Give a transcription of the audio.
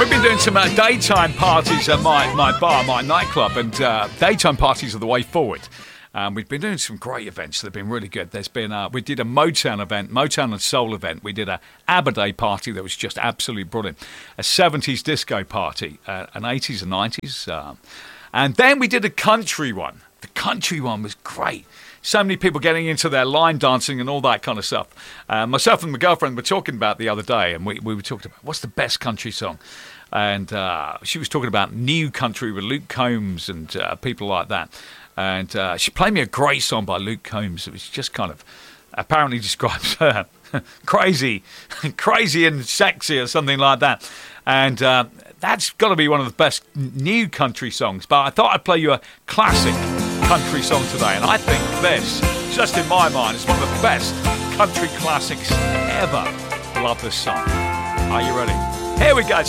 We've been doing some daytime parties at my bar, my nightclub, and daytime parties are the way forward. We've been doing some great events that have been really good. There's been we did a Motown event, Motown and Soul event. We did a ABBA Day party that was just absolutely brilliant. A 70s disco party, an 80s and 90s. And then we did a country one. The country one was great. So many people getting into their line dancing and all that kind of stuff. Myself and my girlfriend were talking about the other day, and we were talking about what's the best country song. And she was talking about New Country with Luke Combs and people like that. And she played me a great song by Luke Combs. It was just kind of apparently describes her crazy and sexy or something like that. And that's got to be one of the best new country songs. But I thought I'd play you a classic country song today. And I think this, just in my mind, is one of the best country classics ever. Love this song. Are you ready? Here we go.